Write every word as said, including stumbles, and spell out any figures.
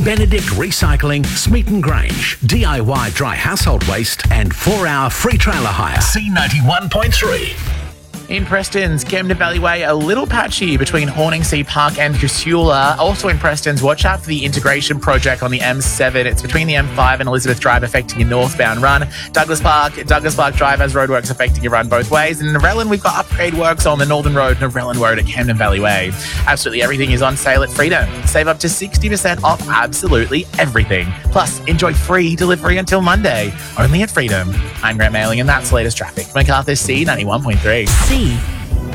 Benedict Recycling, Smeaton Grange, D I Y dry household waste and four hour free trailer hire. C ninety-one point three. In Preston's, Camden Valley Way, a little patchy between Horningsea Park and Casula. Also in Preston's, watch out for the integration project on the M seven. It's between the M five and Elizabeth Drive, affecting your northbound run. Douglas Park, Douglas Park Drive has roadworks affecting your run both ways. And in Narellan, we've got upgrade works on the Northern Road, Narellan Road at Camden Valley Way. Absolutely everything is on sale at Freedom. Save up to sixty percent off absolutely everything. Plus, enjoy free delivery until Monday, only at Freedom. I'm Grant Mailing, and that's the latest traffic. MacArthur C ninety-one point three. C